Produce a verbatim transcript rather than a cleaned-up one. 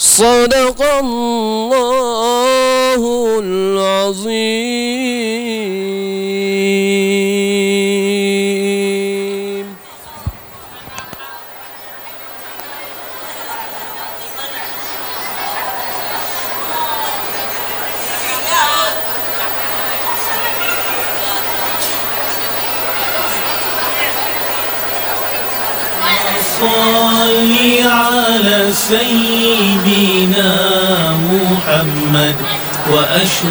صدق الله العظيم. صل على سيدنا محمد وأشرف